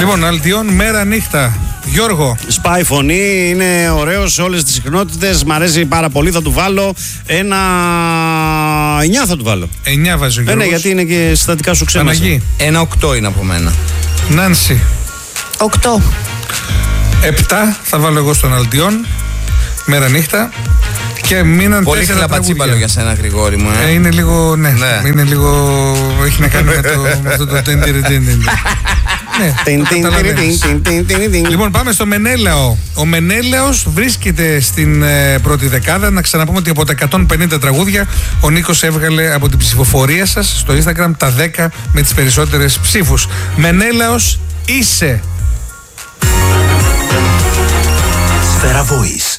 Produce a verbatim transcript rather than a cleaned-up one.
Λοιπόν, Αλτιόν, μέρα νύχτα. Γιώργο. Σπάει φωνή, είναι ωραίο σε όλες τις συχνότητες. Μ' αρέσει πάρα πολύ. Θα του βάλω ένα εννιά θα του βάλω. εννιά βάζει ο Γιώργος. Ναι, γιατί είναι και συστατικά σου ξέμασα. Παναγί. Ένα οκτώ είναι από μένα. Νάνση. οκτώ. επτά θα βάλω εγώ στον Αλτιόν. Μέρα νύχτα. Και μείναν πολύ τέσσερα χλαπατσίπαλο για σένα, Γρηγόρη μου. Ε. Ε, είναι λίγο, ναι, ναι. Είναι λίγο, έχει να κάνει με, το, με αυτό το τεντιριτίντι. Ναι, λοιπόν, πάμε στο Μενέλαο. Ο Μενέλαος βρίσκεται στην ε, πρώτη δεκάδα. Να ξαναπούμε ότι από τα εκατόν πενήντα τραγούδια ο Νίκος έβγαλε από την ψηφοφορία σας στο Instagram τα δέκα με τις περισσότερες ψήφους. Μενέλαος είσαι. Σφαίρα Voice.